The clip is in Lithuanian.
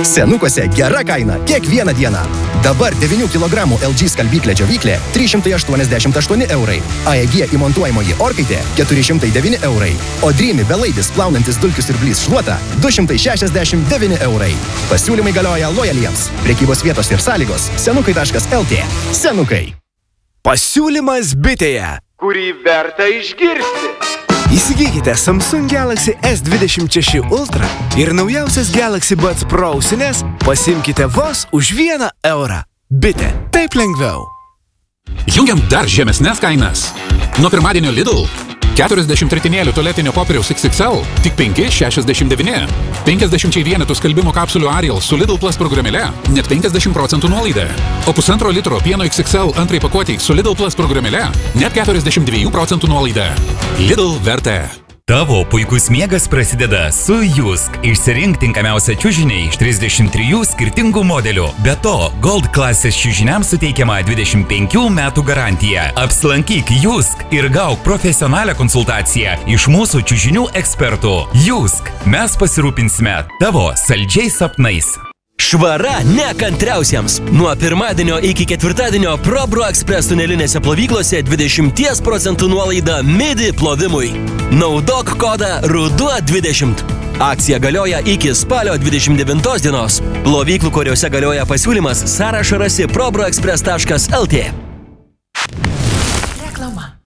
Senukuose gera kaina kiekvieną dieną. Dabar 9 kg LG skalbyklė džiovyklė 388 eurai, AEG įmontuojamoji orkaitė 409 eurai, o Dreamy belaidis plaunantis dulkių siurblys šluota 269 eurai. Pasiūlymai galioja lojaliems. Prekybos vietos ir sąlygos senukai.lt. Senukai. Pasiūlymas bitėje, kurį verta išgirsti. Įsigykite Samsung Galaxy S26 Ultra ir naujausias Galaxy Buds Pro ausines pasimkite vos už 1 eurą. Bitė, taip lengviau. Jungiam dar žemesnes kainas. Nuo pirmadienio Lidl 40 tritinėlių tualetinio popieriaus XXL tik 5,69. 50 vienetų skalbimo kapsulių Ariel su Lidl Plus programėle net 50% nuolaida. O 1,5 litro pieno XXL antrai pakuotei su Lidl Plus programėle net 42% nuolaida. Lidl vertė. Tavo puikus miegas prasideda su Jusk. Išsirink tinkamiausią čiužinį iš 33 skirtingų modelių. Be to, Gold klasės čiužiniams suteikiama 25 metų garantija. Apsilankyk Jusk ir gauk profesionalią konsultaciją iš mūsų čiužinių ekspertų. Jusk. Mes pasirūpinsime tavo saldžiais sapnais. Švara nekantriausiems. Nuo pirmadienio iki ketvirtadienio ProBro Express tunelinėse plovyklose 20% nuolaida midi plovimui. Naudok kodą RUDUO20. Akcija galioja iki spalio 29 dienos. Plovyklų, kuriuose galioja pasiūlymas, sąrašą rasi probroexpress.lt.